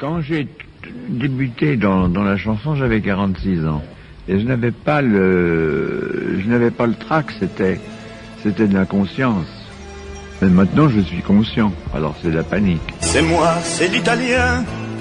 Quand j'ai débuté dans la chanson, j'avais 46 ans. Et je n'avais pas le trac, c'était de l'inconscience. Mais maintenant, je suis conscient. Alors c'est de la panique. C'est moi, c'est l'italien,